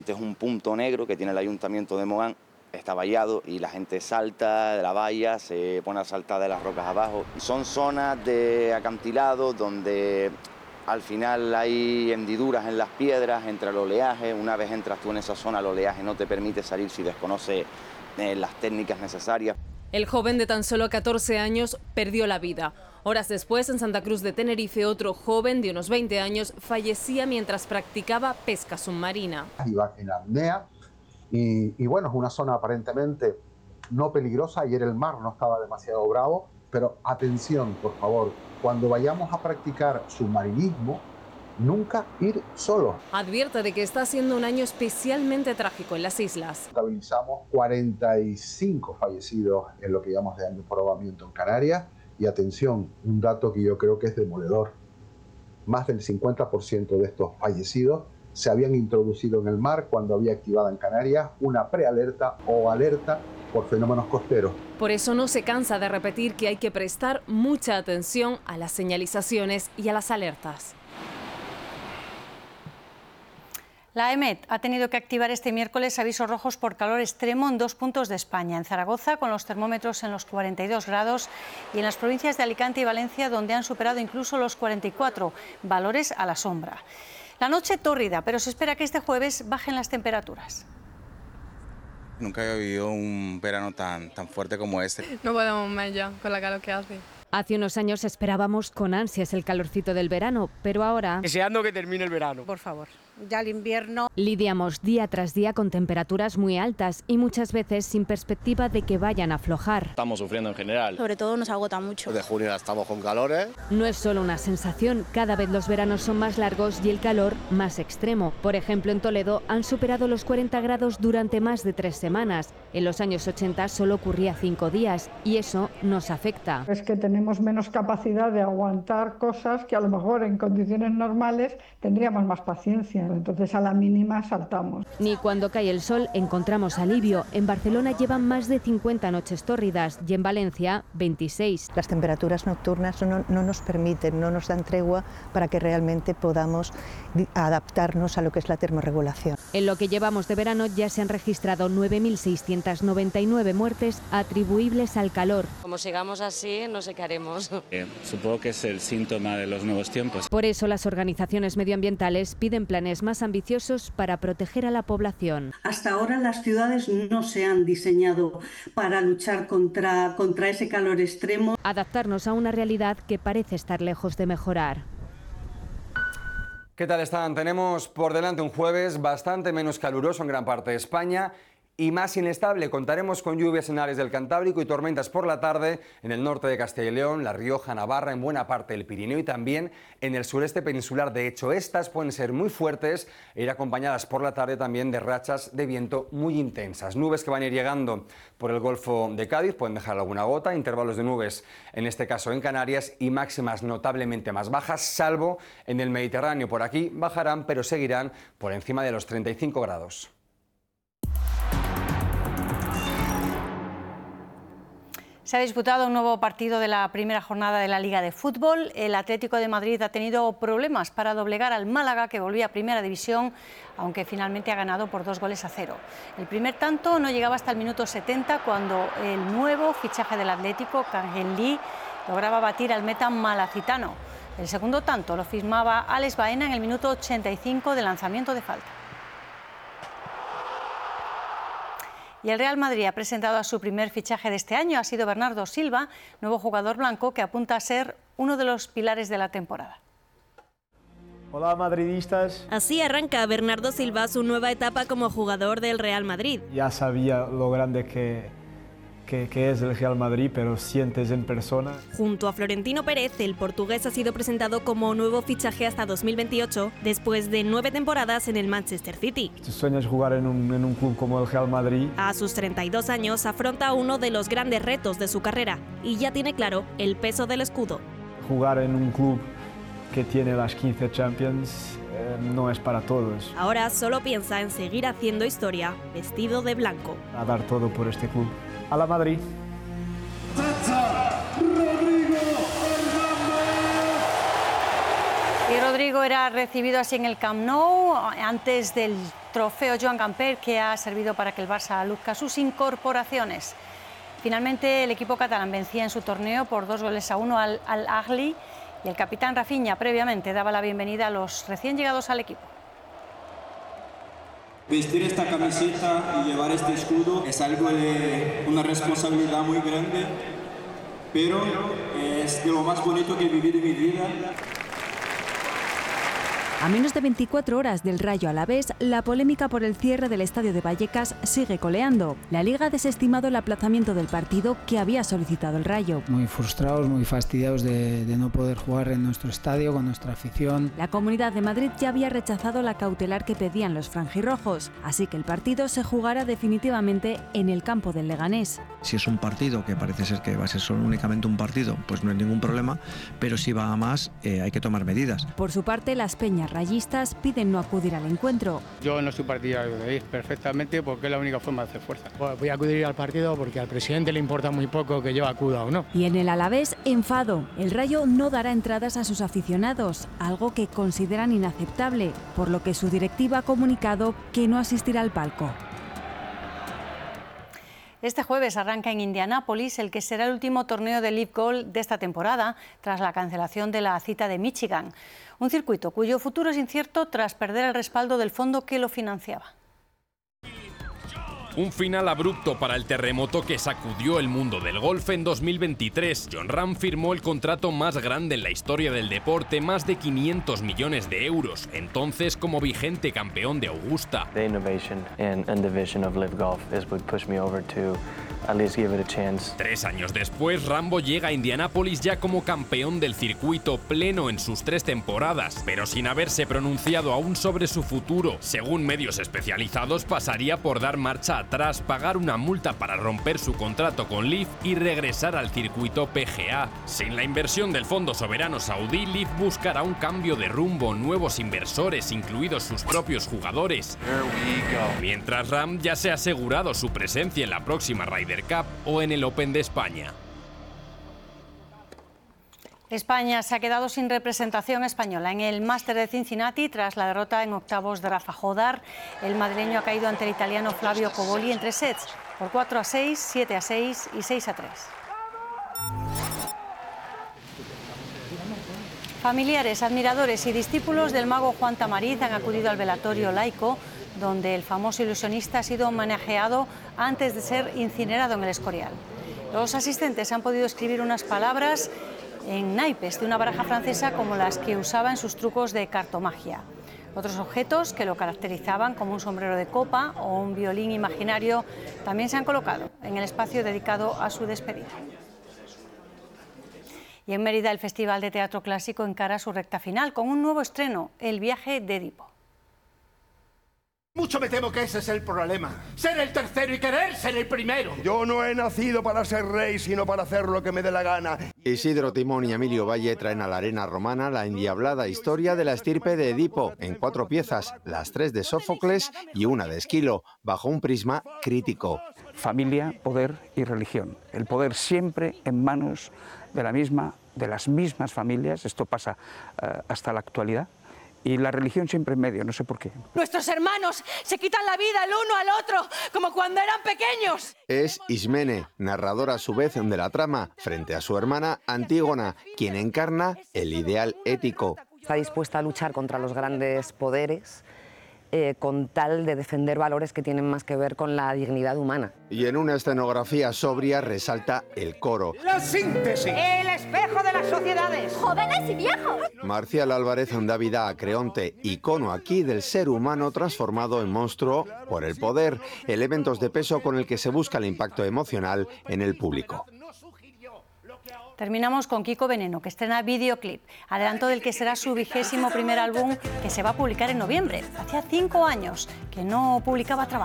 Este es un punto negro que tiene el Ayuntamiento de Mogán, está vallado y la gente salta de la valla, se pone a saltar de las rocas abajo. Son zonas de acantilado donde al final hay hendiduras en las piedras entre el oleaje. Una vez entras tú en esa zona, el oleaje no te permite salir si desconoces las técnicas necesarias. El joven de tan solo 14 años perdió la vida. Horas después, en Santa Cruz de Tenerife, otro joven de unos 20 años fallecía mientras practicaba pesca submarina. Iba en apnea y bueno, es una zona aparentemente no peligrosa. Ayer el mar no estaba demasiado bravo, pero atención, por favor, cuando vayamos a practicar submarinismo, nunca ir solo. Advierte de que está siendo un año especialmente trágico en las islas. Contabilizamos 45 fallecidos en lo que llamamos de año por ahogamiento en Canarias. Y atención, un dato que yo creo que es demoledor. Más del 50% de estos fallecidos se habían introducido en el mar cuando había activada en Canarias una prealerta o alerta por fenómenos costeros. Por eso no se cansa de repetir que hay que prestar mucha atención a las señalizaciones y a las alertas. La EMET ha tenido que activar este miércoles avisos rojos por calor extremo en 2 puntos de España. En Zaragoza, con los termómetros en los 42 grados, y en las provincias de Alicante y Valencia, donde han superado incluso los 44, valores a la sombra. La noche tórrida, pero se espera que este jueves bajen las temperaturas. Nunca he vivido un verano tan fuerte como este. No podemos más ya, con la calor que hace. Hace unos años esperábamos con ansias el calorcito del verano, pero ahora... Deseando que termine el verano. Por favor, ya el invierno... Lidiamos día tras día con temperaturas muy altas y muchas veces sin perspectiva de que vayan a aflojar. Estamos sufriendo en general. Sobre todo nos agota mucho. De junio estamos con calores. No es solo una sensación, cada vez los veranos son más largos y el calor más extremo. Por ejemplo, en Toledo han superado los 40 grados durante más de 3 semanas. En los años 80 solo ocurría 5 días y eso nos afecta. Es que tenemos menos capacidad de aguantar cosas que a lo mejor en condiciones normales tendríamos más paciencia. Entonces a la mínima saltamos. Ni cuando cae el sol encontramos alivio. En Barcelona llevan más de 50 noches tórridas y en Valencia 26. Las temperaturas nocturnas no nos permiten, no nos dan tregua para que realmente podamos adaptarnos a lo que es la termorregulación. En lo que llevamos de verano ya se han registrado 9.699 muertes atribuibles al calor. Como sigamos así, no sé qué haremos. Supongo que es el síntoma de los nuevos tiempos. Por eso las organizaciones medioambientales piden planes más ambiciosos para proteger a la población. Hasta ahora las ciudades no se han diseñado para luchar contra ese calor extremo. Adaptarnos a una realidad que parece estar lejos de mejorar. ¿Qué tal están? Tenemos por delante un jueves bastante menos caluroso en gran parte de España y más inestable. Contaremos con lluvias en áreas del Cantábrico y tormentas por la tarde en el norte de Castilla y León, La Rioja, Navarra, en buena parte del Pirineo y también en el sureste peninsular. De hecho, estas pueden ser muy fuertes e ir acompañadas por la tarde también de rachas de viento muy intensas. Nubes que van a ir llegando por el Golfo de Cádiz, pueden dejar alguna gota, intervalos de nubes, en este caso en Canarias, y máximas notablemente más bajas, salvo en el Mediterráneo. Por aquí bajarán, pero seguirán por encima de los 35 grados. Se ha disputado un nuevo partido de la primera jornada de la Liga de Fútbol. El Atlético de Madrid ha tenido problemas para doblegar al Málaga, que volvía a Primera División, aunque finalmente ha ganado por 2-0. El primer tanto no llegaba hasta el minuto 70, cuando el nuevo fichaje del Atlético, Kangin Lee, lograba batir al meta malacitano. El segundo tanto lo firmaba Alex Baena en el minuto 85 de lanzamiento de falta. Y el Real Madrid ha presentado a su primer fichaje de este año. Ha sido Bernardo Silva, nuevo jugador blanco que apunta a ser uno de los pilares de la temporada. Hola madridistas. Así arranca Bernardo Silva su nueva etapa como jugador del Real Madrid. Ya sabía lo grande que es el Real Madrid, pero sientes en persona. Junto a Florentino Pérez, el portugués ha sido presentado como nuevo fichaje hasta 2028, después de 9 temporadas en el Manchester City. Si sueñas jugar en un club como el Real Madrid. A sus 32 años afronta uno de los grandes retos de su carrera y ya tiene claro el peso del escudo. Jugar en un club que tiene las 15 Champions no es para todos. Ahora solo piensa en seguir haciendo historia, vestido de blanco. A dar todo por este club. A la Madrid. Y Rodrigo era recibido así en el Camp Nou antes del trofeo Joan Gamper, que ha servido para que el Barça luzca sus incorporaciones. Finalmente el equipo catalán vencía en su torneo por 2-1 al Al-Ahly y el capitán Rafinha previamente daba la bienvenida a los recién llegados al equipo. Vestir esta camiseta y llevar este escudo es algo de una responsabilidad muy grande, pero es de lo más bonito que he vivido en mi vida. A menos de 24 horas del Rayo Alavés, la polémica por el cierre del estadio de Vallecas sigue coleando. La Liga ha desestimado el aplazamiento del partido que había solicitado el Rayo. Muy frustrados, muy fastidiados de no poder jugar en nuestro estadio con nuestra afición. La Comunidad de Madrid ya había rechazado la cautelar que pedían los franjirrojos, así que el partido se jugará definitivamente en el campo del Leganés. Si es un partido que parece ser que va a ser solo únicamente un partido, pues no hay ningún problema, pero si va a más hay que tomar medidas. Por su parte, las peñas rayistas piden no acudir al encuentro. Yo no soy partidario de ir perfectamente porque es la única forma de hacer fuerza. Voy a acudir al partido porque al presidente le importa muy poco que yo acuda o no. Y en el Alavés, enfado. El Rayo no dará entradas a sus aficionados, algo que consideran inaceptable, por lo que su directiva ha comunicado que no asistirá al palco. Este jueves arranca en Indianápolis el que será el último torneo de Live Golf de esta temporada, tras la cancelación de la cita de Michigan. Un circuito cuyo futuro es incierto tras perder el respaldo del fondo que lo financiaba. Un final abrupto para el terremoto que sacudió el mundo del golf en 2023. Jon Rahm firmó el contrato más grande en la historia del deporte, más de 500 millones de euros, entonces como vigente campeón de Augusta. The innovation and division of Live Golf is what pushed me over to at least give it a chance. 3 años después, Rambo llega a Indianápolis ya como campeón del circuito, pleno en sus 3 temporadas, pero sin haberse pronunciado aún sobre su futuro. Según medios especializados, pasaría por dar marcha atrás, pagar una multa para romper su contrato con Live y regresar al circuito PGA. Sin la inversión del fondo soberano saudí, Live buscará un cambio de rumbo, nuevos inversores, incluidos sus propios jugadores. Mientras Rahm ya se ha asegurado su presencia en la próxima Ryder Cup o en el Open de España. España se ha quedado sin representación española en el Máster de Cincinnati tras la derrota en octavos de Rafa Jodar. El madrileño ha caído ante el italiano Flavio Coboli en 3 sets, por 4-6, 7-6 y 6-3. Familiares, admiradores y discípulos del mago Juan Tamariz han acudido al velatorio laico, donde el famoso ilusionista ha sido homenajeado antes de ser incinerado en el Escorial. Los asistentes han podido escribir unas palabras en naipes de una baraja francesa como las que usaba en sus trucos de cartomagia. Otros objetos que lo caracterizaban, como un sombrero de copa o un violín imaginario, también se han colocado en el espacio dedicado a su despedida. Y en Mérida el Festival de Teatro Clásico encara su recta final con un nuevo estreno, El viaje de Edipo. Mucho me temo que ese es el problema. Ser el tercero y querer ser el primero. Yo no he nacido para ser rey, sino para hacer lo que me dé la gana. Isidro Timón y Emilio Valle traen a la arena romana la endiablada historia de la estirpe de Edipo, en 4 piezas, las 3 de Sófocles y una de Esquilo, bajo un prisma crítico. Familia, poder y religión. El poder siempre en manos de las mismas familias. Esto pasa hasta la actualidad. Y la religión siempre en medio, no sé por qué. Nuestros hermanos se quitan la vida el uno al otro, como cuando eran pequeños. Es Ismene, narrador a su vez de la trama, frente a su hermana Antígona, quien encarna el ideal ético. Está dispuesta a luchar contra los grandes poderes con tal de defender valores que tienen más que ver con la dignidad humana. Y en una escenografía sobria resalta el coro. ¡La síntesis! ¡El espejo de las sociedades! ¡Jóvenes y viejos! Marcial Álvarez da vida a Creonte, icono aquí del ser humano transformado en monstruo por el poder, elementos de peso con el que se busca el impacto emocional en el público. Terminamos con Kiko Veneno, que estrena videoclip, adelanto del que será su 21º álbum, que se va a publicar en noviembre. Hacía 5 años que no publicaba trabajo.